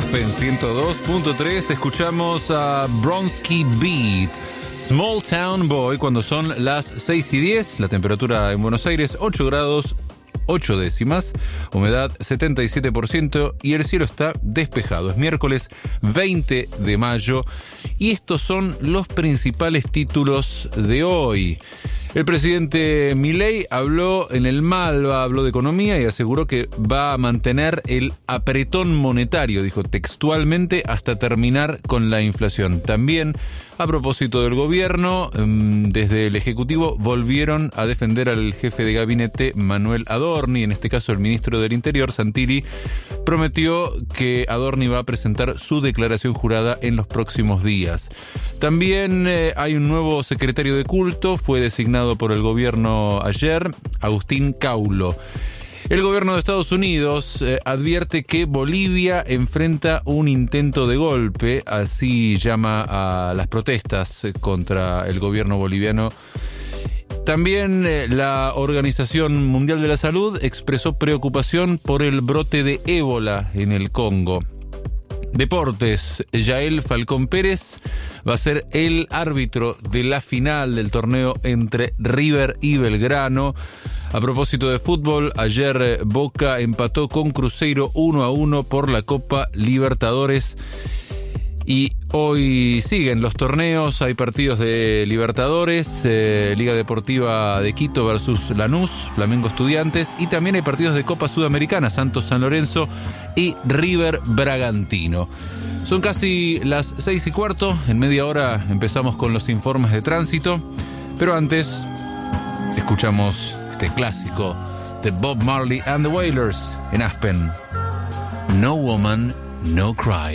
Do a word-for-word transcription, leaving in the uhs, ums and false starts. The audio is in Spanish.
Aspen ciento dos punto tres. Escuchamos a Bronski Beat, Small Town Boy, cuando son las seis y diez. La temperatura en Buenos Aires, ocho grados, ocho décimas. Humedad, setenta y siete por ciento. Y el cielo está despejado. Es miércoles veinte de mayo. Y estos son los principales títulos de hoy. El presidente Milei habló en el Malva, habló de economía y aseguró que va a mantener el apretón monetario, dijo textualmente, hasta terminar con la inflación. También, a propósito del gobierno, desde el Ejecutivo volvieron a defender al jefe de gabinete Manuel Adorni, en este caso el ministro del Interior, Santilli, prometió que Adorni va a presentar su declaración jurada en los próximos días. También eh, hay un nuevo secretario de culto, fue designado por el gobierno ayer, Agustín Caulo. El gobierno de Estados Unidos eh, advierte que Bolivia enfrenta un intento de golpe, así llama a las protestas eh, contra el gobierno boliviano. También eh, la Organización Mundial de la Salud expresó preocupación por el brote de ébola en el Congo. Deportes, Yael Falcón Pérez va a ser el árbitro de la final del torneo entre River y Belgrano. A propósito de fútbol, ayer Boca empató con Cruzeiro uno a uno por la Copa Libertadores. Y hoy siguen los torneos, hay partidos de Libertadores, eh, Liga Deportiva de Quito versus Lanús, Flamengo Estudiantes, y también hay partidos de Copa Sudamericana, Santos San Lorenzo y River Bragantino. Son casi las seis y cuarto, en media hora empezamos con los informes de tránsito, pero antes escuchamos este clásico de Bob Marley and the Wailers en Aspen, No Woman, No Cry.